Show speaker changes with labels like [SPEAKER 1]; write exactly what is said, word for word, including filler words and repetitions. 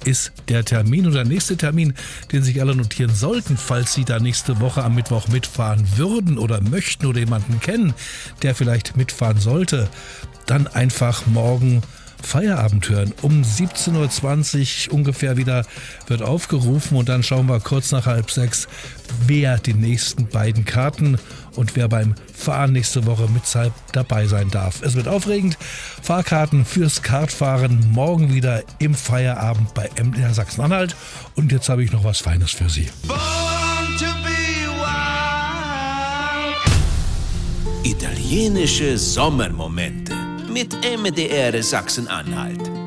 [SPEAKER 1] ist der Termin. Und der nächste Termin, den sich alle notieren sollten, falls Sie da nächste Woche am Mittwoch mitfahren würden oder möchten oder jemanden kennen, der vielleicht mitfahren sollte, dann einfach morgen Feierabend hören. Um siebzehn Uhr zwanzig ungefähr wieder wird aufgerufen und dann schauen wir kurz nach halb sechs, wer die nächsten beiden Karten und wer beim Fahren nächste Woche mit dabei sein darf. Es wird aufregend. Fahrkarten fürs Kartfahren morgen wieder im Feierabend bei M D R Sachsen-Anhalt. Und jetzt habe ich noch was Feines für Sie.
[SPEAKER 2] Italienische Sommermomente mit M D R Sachsen-Anhalt.